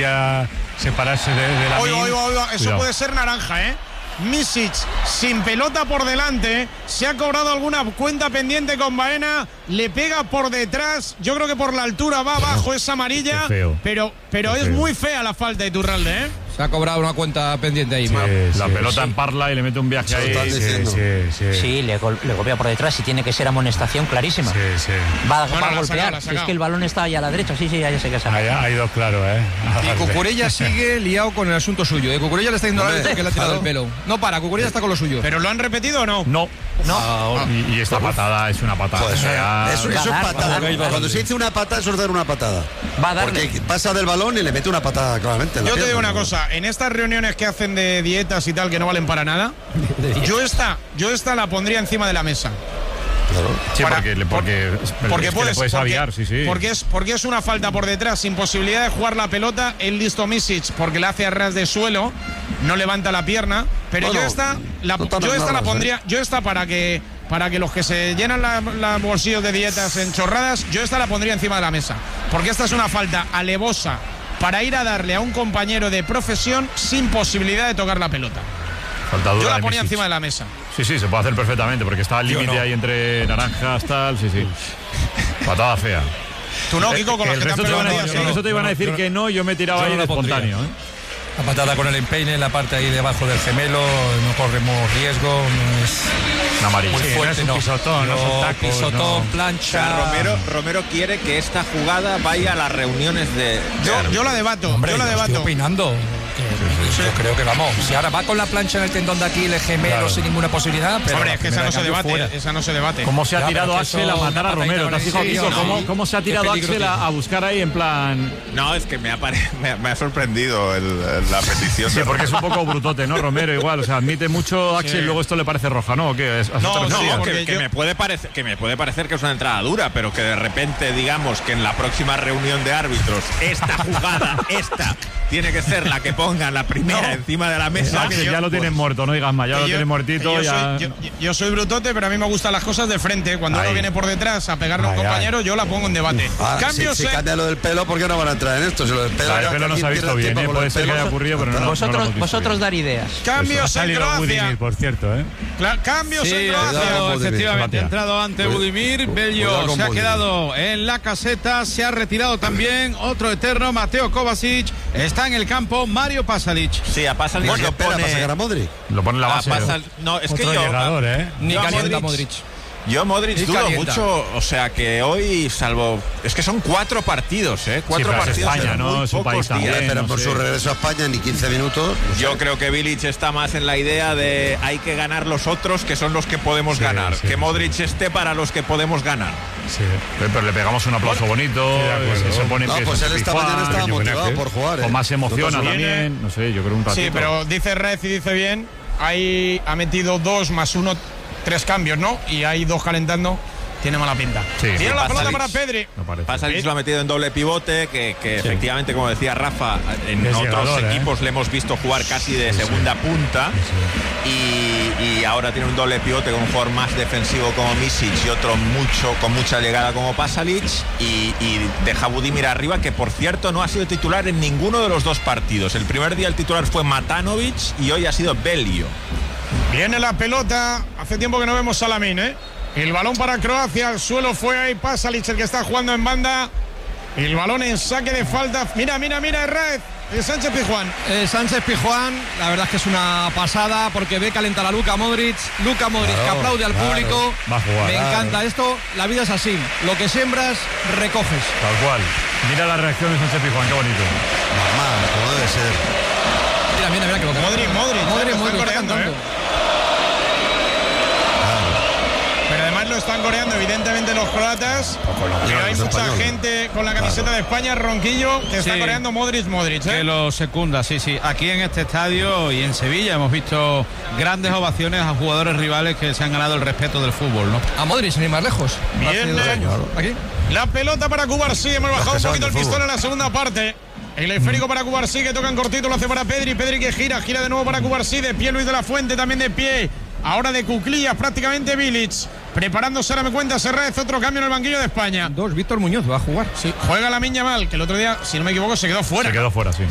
podría separarse de la Oiga, eso puede ser naranja, ¿eh? Misic sin pelota por delante, se ha cobrado alguna cuenta pendiente con Baena, le pega por detrás, yo creo que por la altura va abajo, es amarilla, pero es muy fea la falta de Iturralde, ¿eh? Se ha cobrado una cuenta pendiente ahí. La pelota en parla y le mete un viaje ahí. Sí, le golpea por detrás y tiene que ser amonestación clarísima. Va a golpear. Es que el balón está ahí a la derecha. Sí, ya sé que es. Ha ido claro, ¿eh? Y Cucurella sigue liado con el asunto suyo. Cucurella le está diciendo al árbitro que le ha tirado el pelo. No para, Cucurella está con lo suyo. ¿Pero lo han repetido o no? No. Y esta patada es una patada. Eso es patada. Cuando se dice una patada, eso es dar una patada. Porque pasa del balón y le mete una patada claramente. Yo te digo una cosa, en estas reuniones que hacen de dietas y tal que no valen para nada, yo esta la pondría encima de la mesa. Claro. Sí, porque puedes aviar, porque es una falta por detrás sin posibilidad de jugar la pelota. El listo Misic porque la hace a ras de suelo, no levanta la pierna, pero yo esta la pondría, yo esta para que los que se llenan los bolsillos de dietas en chorradas, yo esta la pondría encima de la mesa, porque esta es una falta alevosa para ir a darle a un compañero de profesión sin posibilidad de tocar la pelota. Yo la ponía encima de la mesa. Sí, se puede hacer perfectamente, porque está al límite ahí entre naranjas, tal, sí. Patada fea. Tú no, Kiko, con los que te iban a decir que no, yo me tiraba ahí de espontáneo, ¿eh? La patada con el empeine en la parte ahí debajo del gemelo, no corremos riesgo, no es una amarilla. Muy fuerte, no es un pisotón, no son tacos, pisotón, plancha. O sea, Romero quiere que esta jugada vaya a las reuniones de yo la debato. Hombre, yo estoy opinando. Yo creo que vamos. Si ahora va con la plancha en el tendón de aquí, el gemelo sin ninguna posibilidad. Pero hombre, es que esa no se debate. ¿Cómo se ha tirado Axel a matar a Romero? ¿Te has fijado, Kiko? ¿Cómo se ha tirado Axel a buscar ahí en plan? No, es que me ha sorprendido la petición. Sí, porque es un poco brutote, ¿no? Romero igual, o sea, admite mucho Axel y luego esto le parece roja, ¿no? ¿Qué? Que me puede parecer que es una entrada dura, pero que de repente digamos que en la próxima reunión de árbitros esta jugada, tiene que ser la que pongan la primera encima de la mesa. Ya lo tienen muerto, no digas más, ya lo tienen muertito. Yo soy brutote, pero a mí me gustan las cosas de frente. Cuando uno viene por detrás a pegarle a un compañero, yo la pongo en debate. Si cambia lo del pelo, ¿por qué no van a entrar en esto? Si lo del pelo, el pelo no se ha visto bien, puede ser que haya ocurrido, pero no. Vosotros dar ideas. Cambios en Croacia. Por cierto, ¿eh? Cambios en Croacia. Efectivamente, ha entrado ante Budimir. Bello se ha quedado en la caseta, se ha retirado también otro eterno, Mateo Kovacic. Está en el campo Mario Pasalic. Sí, a Pasalic lo pone. ¿Para sacar a Modric? Lo pone en la base. No, es otro que yo. Llegador, ni calienta Modric. Yo Modric dudo mucho, o sea que hoy, salvo, es que son 4 partidos, 4 partidos España, en ¿no? muy Su país pocos días. Pero por su regreso a España ni 15 minutos. Yo creo que Bilic está más en la idea de hay que ganar los otros que son los que podemos ganar, que Modric esté para los que podemos ganar. Sí, pero le pegamos un aplauso bonito, se pone en pie. Pues él esta mañana estaba motivado por jugar. O más emociona también, no sé, yo creo un ratito. Sí, pero dice Rez y dice bien, ahí ha metido 2 más 1, 3 cambios, ¿no? Y hay 2 calentando. Tiene mala pinta. Tiene la pelota para Pedri. Pasalic lo ha metido en doble pivote, que efectivamente, como decía Rafa, en otros equipos le hemos visto jugar casi de segunda punta. Y ahora tiene un doble pivote con un jugador más defensivo como Misic y otro con mucha llegada como Pasalic. Y deja a Budimir arriba, que por cierto no ha sido titular en ninguno de los 2 partidos. El primer día el titular fue Matanovic y hoy ha sido Belio. Viene la pelota. Hace tiempo que no vemos a Lamín, El balón para Croacia, el suelo fue ahí Pasalic, el que está jugando en banda. El balón en saque de falta. Mira, Herrez. Sánchez Pizjuán. Sánchez Pizjuán, la verdad es que es una pasada porque ve calentar a Luka Modric. Que aplaude al público. Va a jugar. Me encanta esto. La vida es así. Lo que siembras, recoges. Tal cual. Mira la reacción de Sánchez Pizjuán, qué bonito. Normal, como debe ser. Mira que lo que Modric, está cantando. Pero además lo están coreando evidentemente los croatas. Pero hay mucha gente con la camiseta de España, Ronquillo, que está coreando Modric. Que lo secunda, sí. Aquí en este estadio y en Sevilla hemos visto grandes ovaciones a jugadores rivales que se han ganado el respeto del fútbol, ¿no? A Modric, sin ir más lejos. Bien, aquí. La pelota para Cubarsí. Hemos bajado un poquito el pistón en la segunda parte. El esférico para Cubarsí, que toca en cortito, lo hace para Pedri que gira de nuevo para Cubarsí, de pie Luis de la Fuente, también de pie. Ahora de cuclillas prácticamente Bilic. Preparándose, ahora me cuenta Serrez, otro cambio en el banquillo de España. Víctor Muñoz va a jugar. Sí, juega Lamine Yamal, que el otro día, si no me equivoco, se quedó fuera. Sí.